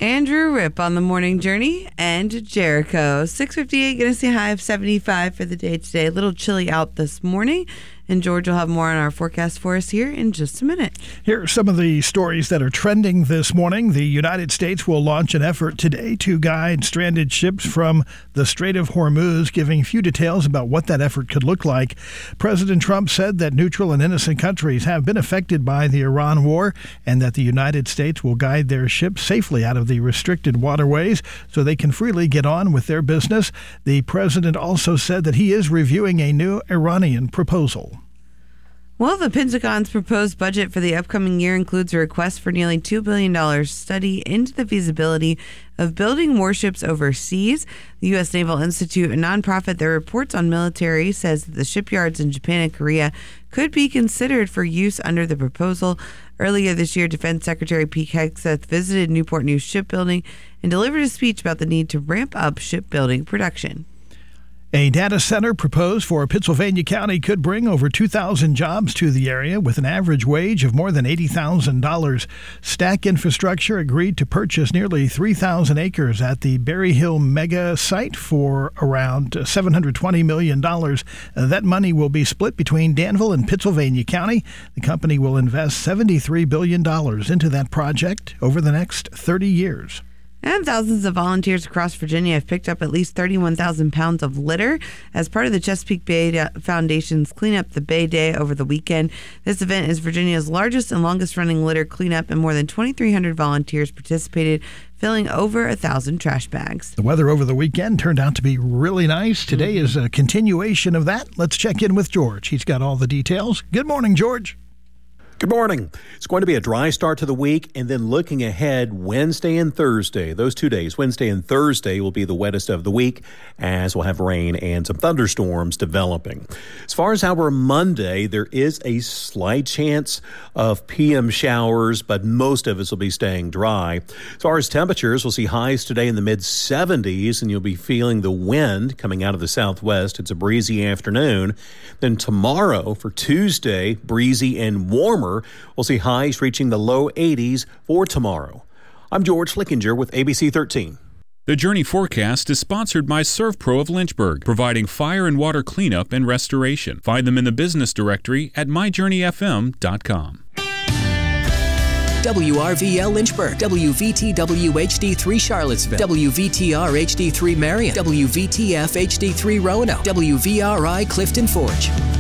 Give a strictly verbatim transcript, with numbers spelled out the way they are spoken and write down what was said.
Andrew Rip on the morning journey and Jericho. six fifty-eight, going to see a high of seventy-five for the day today. A little chilly out this morning. And George will have more on our forecast for us here in just a minute. Here are some of the stories that are trending this morning. The United States will launch an effort today to guide stranded ships from the Strait of Hormuz, giving few details about what that effort could look like. President Trump said that neutral and innocent countries have been affected by the Iran war and that the United States will guide their ships safely out of the restricted waterways so they can freely get on with their business. The president also said that he is reviewing a new Iranian proposal. Well, the Pentagon's proposed budget for the upcoming year includes a request for nearly two billion dollars study into the feasibility of building warships overseas. The U S Naval Institute, a nonprofit that reports on military, says that the shipyards in Japan and Korea could be considered for use under the proposal. Earlier this year, Defense Secretary Pete Hegseth visited Newport News Shipbuilding and delivered a speech about the need to ramp up shipbuilding production. A data center proposed for Pittsylvania County could bring over two thousand jobs to the area with an average wage of more than eighty thousand dollars. Stack Infrastructure agreed to purchase nearly three thousand acres at the Berry Hill mega site for around seven hundred twenty million dollars. That money will be split between Danville and Pittsylvania County. The company will invest seventy-three billion dollars into that project over the next thirty years. And thousands of volunteers across Virginia have picked up at least thirty-one thousand pounds of litter as part of the Chesapeake Bay Foundation's Clean Up the Bay Day over the weekend. This event is Virginia's largest and longest-running litter cleanup, and more than twenty-three hundred volunteers participated, filling over a thousand trash bags. The weather over the weekend turned out to be really nice. Today mm-hmm. is a continuation of that. Let's check in with George. He's got all the details. Good morning, George. Good morning. It's going to be a dry start to the week, and then looking ahead, Wednesday and Thursday, those two days, Wednesday and Thursday will be the wettest of the week, as we'll have rain and some thunderstorms developing. As far as our Monday, there is a slight chance of P M showers, but most of us will be staying dry. As far as temperatures, we'll see highs today in the mid seventies, and you'll be feeling the wind coming out of the southwest. It's a breezy afternoon. Then tomorrow, for Tuesday, breezy and warmer. We'll see highs reaching the low eighties for tomorrow. I'm George Flickinger with A B C thirteen. The Journey Forecast is sponsored by ServPro of Lynchburg, providing fire and water cleanup and restoration. Find them in the business directory at my journey f m dot com. W R V L Lynchburg, W V T W H D three Charlottesville, W V T R H D three Marion, W V T F H D three Roanoke, W V R I Clifton Forge.